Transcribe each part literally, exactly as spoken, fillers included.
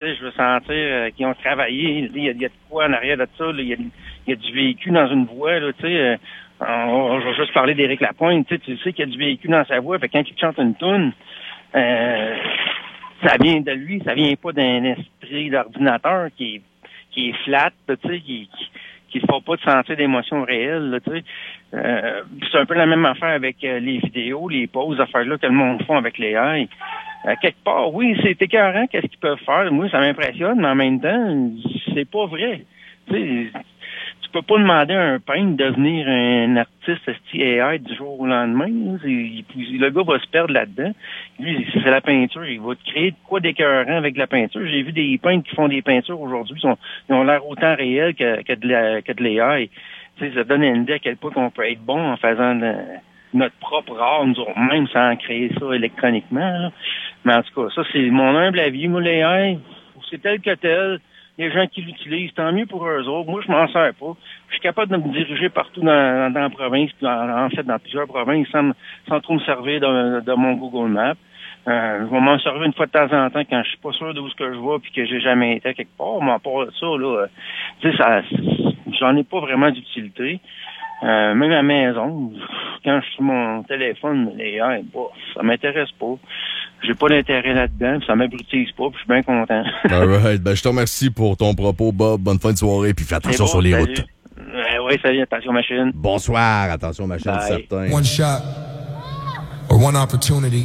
sais, je veux sentir euh, qu'ils ont travaillé. Il y, a, il y a de quoi en arrière de ça. Là. Il, y a, il y a du véhicule dans une voix. Là, tu sais, euh, on, je vais juste parler d'Éric Lapointe. Tu sais, tu sais qu'il y a du véhicule dans sa voix. Fait que quand il chante une toune, euh, ça vient de lui. Ça vient pas d'un esprit d'ordinateur qui est, qui est flat, tu sais, qui... qui qui ne font pas de sentir d'émotions réelles, tu sais. Euh, c'est un peu la même affaire avec euh, les vidéos, les pauses, affaires-là que le monde font avec les A I. Euh, quelque part, oui, c'est écœurant, qu'est-ce qu'ils peuvent faire. Moi, ça m'impressionne, mais en même temps, c'est pas vrai. Tu sais, tu peux pas demander à un peintre de devenir un artiste A I du jour au lendemain. Il, le gars va se perdre là-dedans. Lui, c'est la peinture. Il va te créer de quoi d'écœurant avec la peinture. J'ai vu des peintres qui font des peintures aujourd'hui. Ils, sont, ils ont l'air autant réels que, que de la, que de l'A I. Tu sais, ça donne une idée à quel point on peut être bon en faisant de, notre propre art, nous autres, même sans créer ça électroniquement. Là. Mais en tout cas, ça, c'est mon humble avis. Moi, l'A I, c'est tel que tel. Les gens qui l'utilisent, tant mieux pour eux autres. Moi, je m'en sers pas. Je suis capable de me diriger partout dans, dans la province, en, en fait, dans plusieurs provinces, sans, sans trop me servir de, de mon Google Maps. Euh, je vais m'en servir une fois de temps en temps quand je suis pas sûr d'où ce que je vais puis que j'ai jamais été quelque part. Mais à part ça, là, tu sais, ça, j'en ai pas vraiment d'utilité. Euh, même à la maison, quand je suis sur mon téléphone, les hey, bah, ça m'intéresse pas. J'ai pas d'intérêt là-dedans, ça m'abrutise pas, puis je suis bien content. All right. Ben, je te remercie pour ton propos, Bob. Bonne fin de soirée, puis fais attention bon, sur les salut. routes. Euh, oui, salut, attention machine. Bonsoir, attention machine, certain. One shot or one opportunity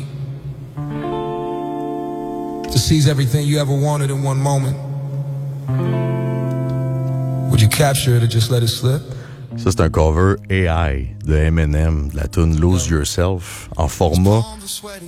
to seize everything you ever wanted in one moment. Would you capture it or just let it slip? Ça, c'est un cover A I de Eminem, de la tune Lose Yourself, en format